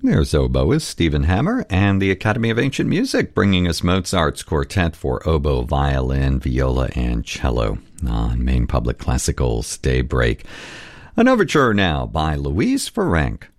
There's oboist Stephen Hammer and the Academy of Ancient Music bringing us Mozart's quartet for oboe, violin, viola, and cello on Maine Public Classical's Daybreak. An overture now by Louise Ferenc.